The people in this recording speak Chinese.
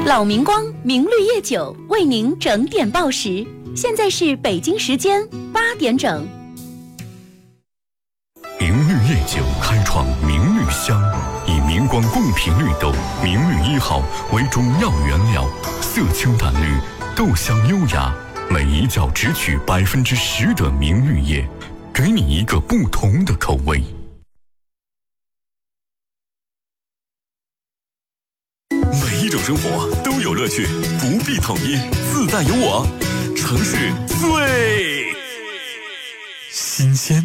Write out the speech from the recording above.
老明光明绿叶酒为您整点报时，现在是北京时间8点整。 明绿叶酒开创明绿香，以明光贡品绿豆明绿1号为中药原料，色清淡绿，豆香优雅，每一角只取10%的明绿叶，给你一个不同的口味。每一种生活都有乐趣，不必统一，自在有我。城市最新鲜。